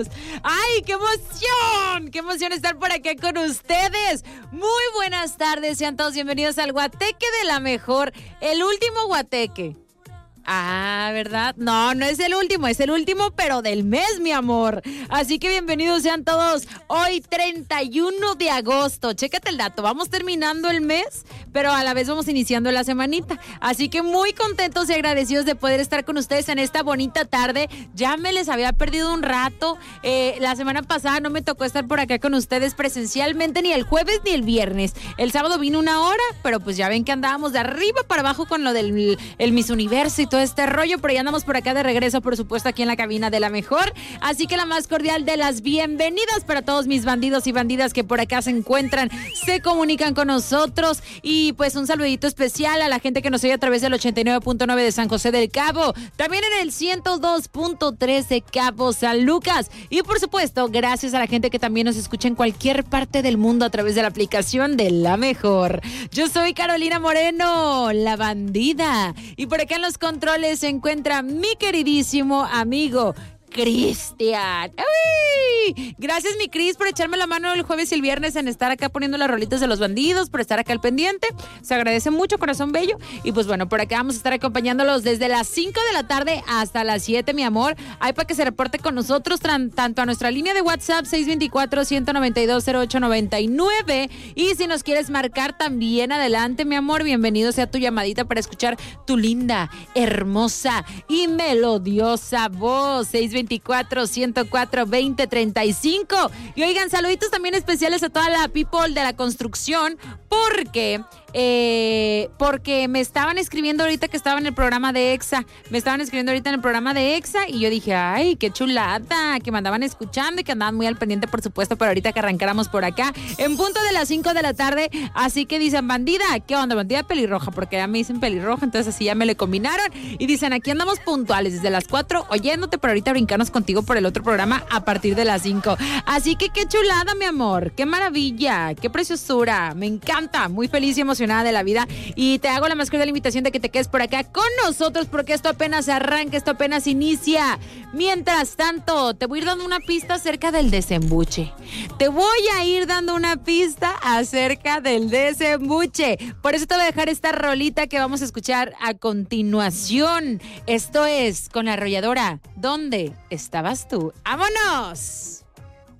¡Ay, qué emoción! ¡Qué emoción estar por acá con ustedes! Muy buenas tardes, sean todos bienvenidos al Guateque de la Mejor, el último Guateque. Ah, ¿verdad? No, no es el último, pero del mes, mi amor. Así que bienvenidos sean todos. Hoy, 31 de agosto. Chécate el dato, vamos terminando el mes, pero a la vez vamos iniciando la semanita. Así que muy contentos y agradecidos de poder estar con ustedes en esta bonita tarde. Ya me les había perdido un rato. La semana pasada no me tocó estar por acá con ustedes presencialmente ni el jueves ni el viernes. El sábado vine una hora, pero pues ya ven que andábamos de arriba para abajo con lo del el Miss Universo y todo este rollo, pero ya andamos por acá de regreso, por supuesto, aquí en la cabina de la Mejor. Así que la más cordial de las bienvenidas para todos mis bandidos y bandidas que por acá se encuentran, se comunican con nosotros. Y pues un saludito especial a la gente que nos oye a través del 89.9 de San José del Cabo, también en el 102.3 de Cabo San Lucas. Y por supuesto, gracias a la gente que también nos escucha en cualquier parte del mundo a través de la aplicación de la Mejor. Yo soy Carolina Moreno, la bandida. Y por acá en los controles se encuentra mi queridísimo amigo Cristian. ¡Ay! Gracias, mi Cris, por echarme la mano el jueves y el viernes en estar acá poniendo las rolitas de los bandidos, por estar acá al pendiente. Se agradece mucho, corazón bello. Y pues bueno, por acá vamos a estar acompañándolos desde las 5 de la tarde hasta las 7, mi amor. Ahí para que se reporte con nosotros tanto a nuestra línea de WhatsApp 624-192-0899. Y si nos quieres marcar también, adelante, mi amor. Bienvenido sea tu llamadita para escuchar tu linda, hermosa y melodiosa voz. 624-104-2035. Y oigan, saluditos también especiales a toda la people de la construcción, porque me estaban escribiendo ahorita que estaba en el programa de EXA. Y yo dije, ay, qué chulada, que me andaban escuchando y que andaban muy al pendiente, por supuesto, pero ahorita que arrancáramos por acá, en punto de las 5 de la tarde. Así que dicen, bandida, ¿qué onda? Bandida pelirroja, porque ya me dicen pelirroja, entonces así ya me le combinaron. Y dicen, aquí andamos puntuales desde las 4, oyéndote, pero ahorita brincarnos contigo por el otro programa a partir de las 5. Así que qué chulada, mi amor, qué maravilla, qué preciosura, me encanta, muy feliz y emocionada de la vida. Y te hago la más cordial invitación de que te quedes por acá con nosotros, porque esto apenas arranca, esto apenas inicia. Mientras tanto, te voy a ir dando una pista acerca del desembuche. Por eso te voy a dejar esta rolita que vamos a escuchar a continuación. Esto es con la arrolladora, ¿dónde estabas tú? ¡Vámonos!